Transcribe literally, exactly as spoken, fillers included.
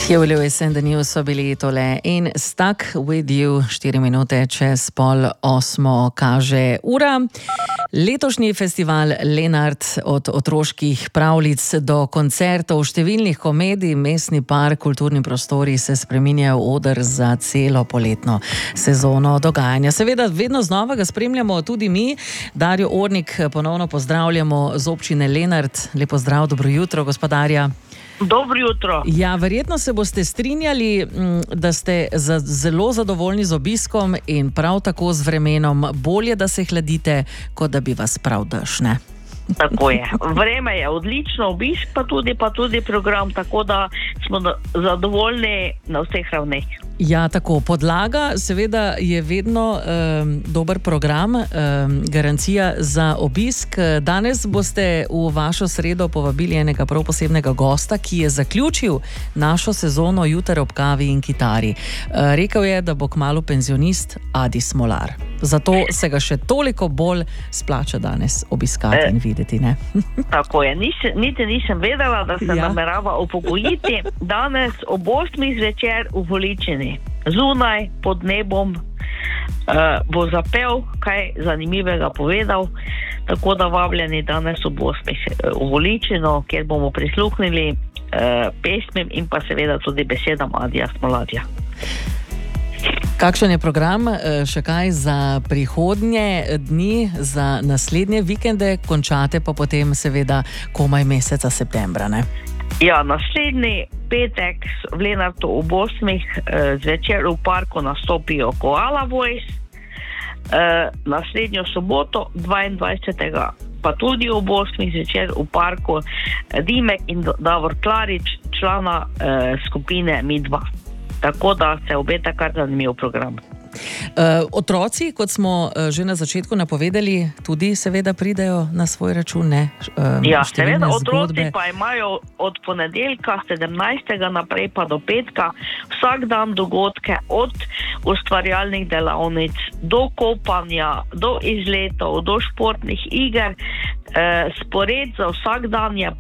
Here we listen the news so bili tole in Stuck with you, štiri minute čez pol osmo kaže ura. Letošnji festival Lenart, od otroških pravljic do koncertov, številnih komedij, mestni park, kulturni prostori se spreminjajo v oder za celo poletno sezono dogajanja. Seveda vedno znova ga spremljamo tudi mi. Darjo Ornik ponovno pozdravljamo z občine Lenart. Lep pozdrav, dobro jutro, gospodarja. Dobro jutro. Ja, verjetno se boste strinjali, da ste za, zelo zadovoljni z obiskom in prav tako z vremenom. Bolje, da se hladite, kot da bi vas prav dež, ne? Tako je. Vreme je odlično, obisk pa tudi, pa tudi program, tako da smo zadovoljni na vseh ravneh. Ja, tako. Podlaga seveda je vedno um, dober program, um, garancija za obisk. Danes boste v vašo sredo povabili enega prav posebnega gosta, ki je zaključil našo sezono Jutar ob kavi in kitari. Uh, rekel je, da bo kmalu penzionist Adi Smolar. Zato se ga še toliko bolj splača danes obiskati e, in videti, ne? Tako je. Nis, niti nisem vedela, da se ja. namerava upokojiti. Danes ob osmih zvečer v Voličini. Zunaj, pod nebom, uh, bo zapel, kaj zanimivega povedal, tako da vabljeni danes ob osmih v Voličino, kjer bomo prisluhnili uh, pesmim in pa seveda tudi besedam Adija Smolarja. Kakšen je program, še kaj za prihodnje dni, za naslednje vikende, končate pa potem seveda komaj meseca septembra, ne? Ja, naslednji petek v Lenartu ob osmih eh, zvečer v parku nastopijo Koala Voice, eh, naslednjo soboto dvaindvajsetega pa tudi ob osmih zvečer v parku Dimek in Davor Klarič, člana eh, skupine Mi dva. Tako da se obeta kar zanimiv program. Uh, otroci, kot smo uh, že na začetku napovedali, tudi seveda pridejo na svoj račun, ne? Um, ja, seveda, otroci zgodbe. Pa imajo od ponedeljka sedemnajstega naprej pa do petka vsak dan dogodke, od ustvarjalnih delavnic do kopanja, do izletov, do športnih iger. Uh, spored za vsak dan je